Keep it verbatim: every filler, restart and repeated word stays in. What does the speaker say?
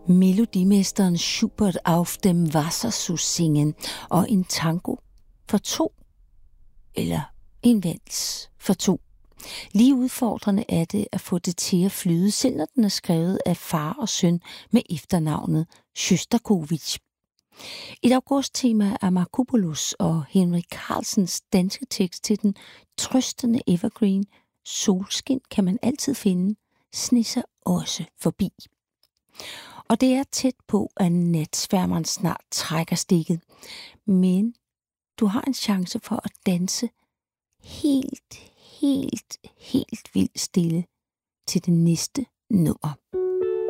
Melodimesteren Schubert auf dem Wasser zu singen og en tango for to, eller en vals for to. Lige udfordrende er det at få det til at flyde, selv når den er skrevet af far og søn med efternavnet Sjostakovitj. Et augusttema af Markopoulos og Henrik Carlsens danske tekst til den trøstende evergreen Solskin kan man altid finde, snisser også forbi. Og det er tæt på, at natsværmeren snart trækker stikket. Men du har en chance for at danse helt, helt, helt vildt stille til det næste nummer.